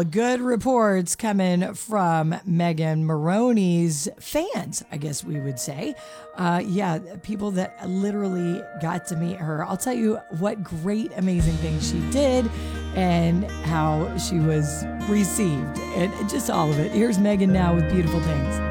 Well, good reports coming from Megan Maroney's fans, I guess we would say. Yeah, people that literally got to meet her. I'll tell you what great, amazing things she did and how she was received and just all of it. Here's Megan now with Beautiful Things.